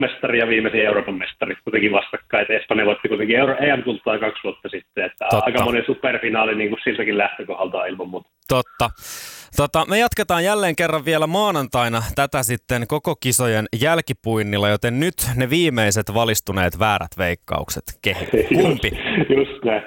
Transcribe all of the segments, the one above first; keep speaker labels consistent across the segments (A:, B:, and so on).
A: mestari ja viimeisin Euroopan mestari kuitenkin vastakkain. Espanja voitti kuitenkin EM-kultaa 2 vuotta sitten, että aika monen superfinaali niin kuin siltäkin lähtökohdalta ilman muuta.
B: Totta. Me jatketaan jälleen kerran vielä maanantaina tätä sitten koko kisojen jälkipuinnilla, joten nyt ne viimeiset valistuneet väärät veikkaukset. Kumpi?
A: Just näin.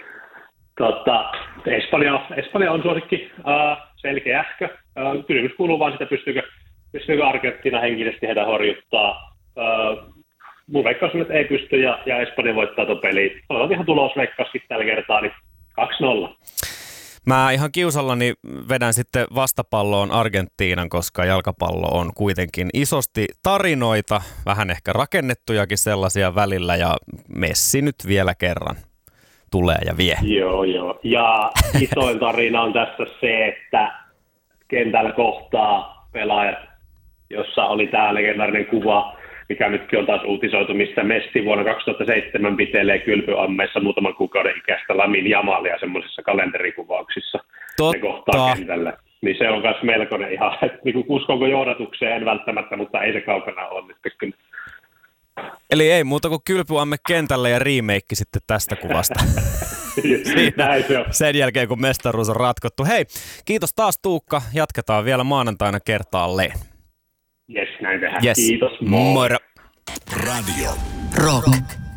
A: Espanja on suosikki, selkeähkö. Kysymys kuuluu vaan sitä, pystyykö Argentiina henkisesti heitä horjuttaa. Mun veikkaus on, että ei pysty ja Espanja voittaa tuon peliin. Ollaan ihan tulosveikkauskin tällä kertaa, niin 2-0.
B: Mä ihan kiusallani vedän sitten vastapalloon Argentiinan, koska jalkapallo on kuitenkin isosti tarinoita, vähän ehkä rakennettujakin sellaisia välillä, ja Messi nyt vielä kerran tulee ja vie.
A: Joo. Ja isoin tarina on tässä se, että kentällä kohtaa pelaajat, jossa oli tämä legendaarinen kuva, mikä nytkin on taas uutisoitu, missä Messi vuonna 2007 pitelee kylpyammeessa muutaman kuukauden ikäistä Lamine Yamalia semmoisissa kalenterikuvauksissa. Ne kohtaa kentällä. Niin se on myös melkoinen ihan, että niin uskonko johdatukseen en välttämättä, mutta ei se kaukana ole nyt kyllä.
B: Eli ei muuta kuin kylpyamme kentällä ja remake sitten tästä kuvasta. Sen jälkeen, kun mestaruus on ratkottu. Hei, kiitos taas Tuukka. Jatketaan vielä maanantaina kertaalleen.
A: Jes, näin tehdään. Kiitos.
B: Moro.
C: Radio Rock.